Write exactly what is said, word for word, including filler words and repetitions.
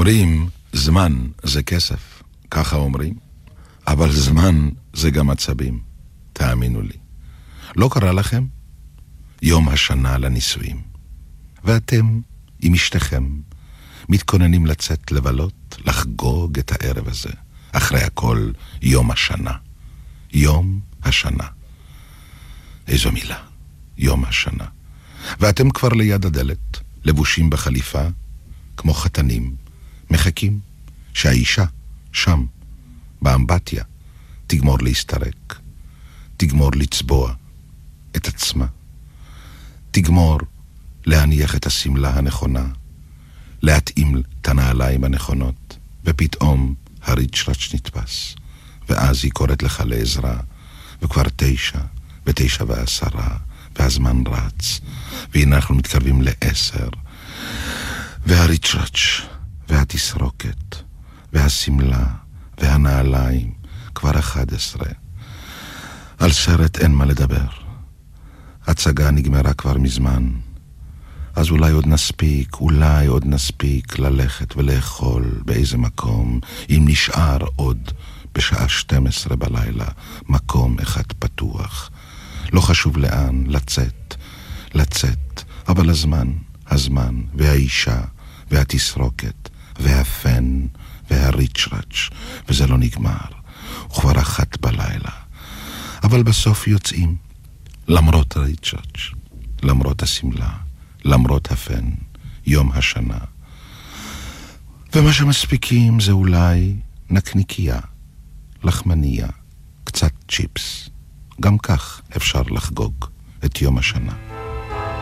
אומרים, זמן זה כסף, ככה אומרים, אבל זמן זה גם עצבים, תאמינו לי. לא קרה לכם? יום השנה לנישואים. ואתם, עם אשתכם, מתכוננים לצאת לבלות, לחגוג את הערב הזה. אחרי הכל, יום השנה. יום השנה. איזו מילה, יום השנה. ואתם כבר ליד הדלת, לבושים בחליפה, כמו חתנים, מחכים שהאישה שם, באמבטיה, תגמור להסתרק, תגמור לצבוע את עצמה, תגמור להניח את הסמלה הנכונה, להתאים את הנעליים הנכונות, ופתאום הריצ'רץ' נתפס, ואז היא קוראת לך לעזרה, וכבר תשע, ותשע ועשרה, והזמן רץ, והנה אנחנו מתקרבים לעשר, והריצ'רץ' והתסרוקת, והסמלה, והנעליים, כבר אחד עשרה. על סרט אין מה לדבר. הצגה נגמרה כבר מזמן. אז אולי עוד נספיק, אולי עוד נספיק ללכת ולאכול באיזה מקום, אם נשאר עוד בשעה שתים עשרה בלילה, מקום אחד פתוח. לא חשוב לאן, לצאת, לצאת, אבל הזמן, הזמן, והאישה, והתסרוקת, והפן, והריצ'רץ', וזה לא נגמר. וכבר אחת בלילה. אבל בסוף יוצאים, למרות הריצ'רץ', למרות הסמלה, למרות הפן, יום השנה. ומה שמספיקים זה אולי נקניקיה, לחמניה, קצת צ'יפס. גם כך אפשר לחגוג את יום השנה.